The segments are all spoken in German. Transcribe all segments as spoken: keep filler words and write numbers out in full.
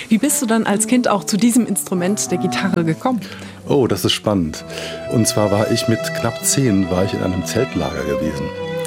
Wie bist du dann als Kind auch zu diesem Instrument der Gitarre gekommen? Oh, das ist spannend. Und zwar war ich mit knapp zehn, war ich in einem Zeltlager gewesen.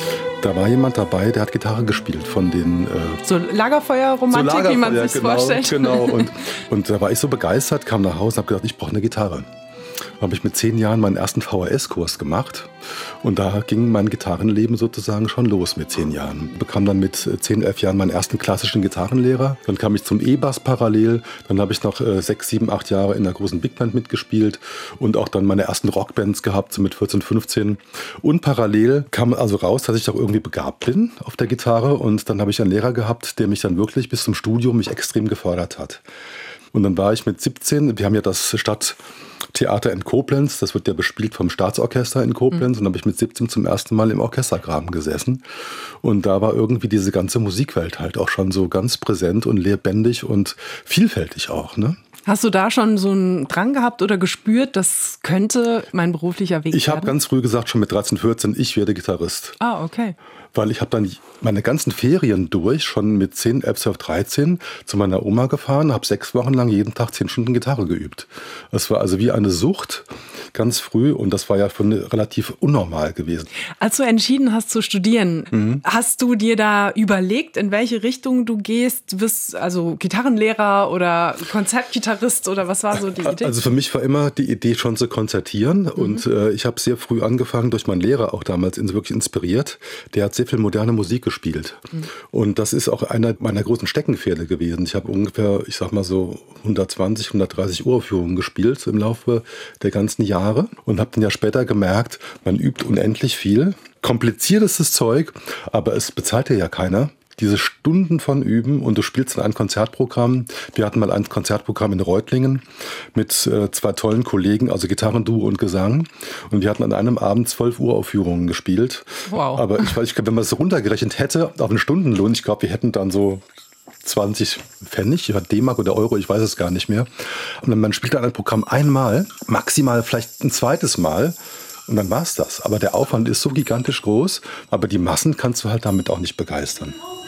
Da war jemand dabei, der hat Gitarre gespielt von den... Äh, so Lagerfeuerromantik, so Lagerfeuer, wie man sich genau, vorstellt. Genau, und, und da war ich so begeistert, kam nach Hause und habe gedacht, ich brauche eine Gitarre. Da habe ich mit zehn Jahren meinen ersten V H S-Kurs gemacht und da ging mein Gitarrenleben sozusagen schon los mit zehn Jahren. Ich bekam dann mit zehn, elf Jahren meinen ersten klassischen Gitarrenlehrer. Dann kam ich zum E-Bass parallel. Dann habe ich noch äh, sechs, sieben, acht Jahre in einer großen Big Band mitgespielt und auch dann meine ersten Rockbands gehabt, so mit vierzehn, fünfzehn. Und parallel kam also raus, dass ich doch irgendwie begabt bin auf der Gitarre und dann habe ich einen Lehrer gehabt, der mich dann wirklich bis zum Studium mich extrem gefördert hat. Und dann war ich mit siebzehn, wir haben ja das Stadttheater in Koblenz, das wird ja bespielt vom Staatsorchester in Koblenz. Mhm. Und da habe ich mit siebzehn zum ersten Mal im Orchestergraben gesessen. Und da war irgendwie diese ganze Musikwelt halt auch schon so ganz präsent und lebendig und vielfältig auch, ne? Hast du da schon so einen Drang gehabt oder gespürt, das könnte mein beruflicher Weg ich werden? Ich habe ganz früh gesagt, schon mit dreizehn, vierzehn, ich werde Gitarrist. Ah, okay. Weil ich habe dann meine ganzen Ferien durch, schon mit zehn, elf, zwölf, dreizehn, zu meiner Oma gefahren, habe sechs Wochen lang jeden Tag zehn Stunden Gitarre geübt. Das war also wie eine Sucht, ganz früh, und das war ja schon relativ unnormal gewesen. Als du entschieden hast zu studieren, mhm. hast du dir da überlegt, in welche Richtung du gehst? Bist also Gitarrenlehrer oder Konzertgitarrist oder was war so die Idee? Also für mich war immer die Idee schon zu konzertieren, mhm. und äh, ich habe sehr früh angefangen, durch meinen Lehrer auch damals wirklich inspiriert. Der hat sehr viel moderne Musik gespielt. Mhm. Und das ist auch einer meiner großen Steckenpferde gewesen. Ich habe ungefähr, ich sag mal so hundertzwanzig, hundertdreißig Uraufführungen gespielt im Laufe der ganzen Jahre und habe dann ja später gemerkt, man übt unendlich viel. Kompliziertestes Zeug, aber es bezahlt dir ja keiner. Diese Stunden von Üben, und du spielst in ein Konzertprogramm. Wir hatten mal ein Konzertprogramm in Reutlingen mit äh, zwei tollen Kollegen, also Gitarrenduo und Gesang. Und wir hatten an einem Abend zwölf Uraufführungen gespielt. Wow. Aber ich weiß, ich, wenn man es runtergerechnet hätte auf einen Stundenlohn, ich glaube, wir hätten dann so zwanzig Pfennig, D-Mark oder Euro, ich weiß es gar nicht mehr. Und man spielt dann ein Programm einmal, maximal vielleicht ein zweites Mal. Und dann war es das. Aber der Aufwand ist so gigantisch groß, aber die Massen kannst du halt damit auch nicht begeistern.